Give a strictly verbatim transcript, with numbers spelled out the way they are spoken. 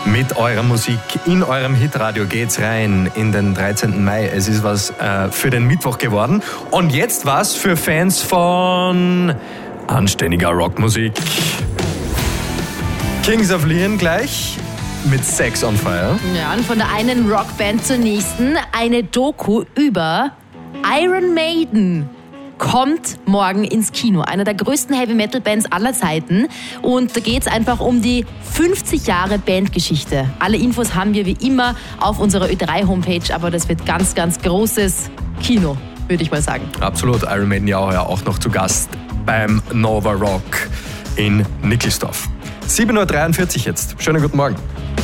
Mit eurer Musik in eurem Hitradio geht's rein in den dreizehnten Mai. Es ist was äh, für den Mittwoch geworden. Und jetzt was für Fans von anständiger Rockmusik. Kings of Leon gleich mit Sex on Fire. Ja, und von der einen Rockband zur nächsten. Eine Doku über Iron Maiden kommt morgen ins Kino. Einer der größten Heavy-Metal-Bands aller Zeiten. Und da geht es einfach um die fünfzig Jahre Bandgeschichte. Alle Infos haben wir wie immer auf unserer Ö drei Homepage, aber das wird ganz, ganz großes Kino, würde ich mal sagen. Absolut. Iron Maiden ja auch noch zu Gast beim Nova Rock in Nickelsdorf. sieben Uhr dreiundvierzig jetzt. Schönen guten Morgen.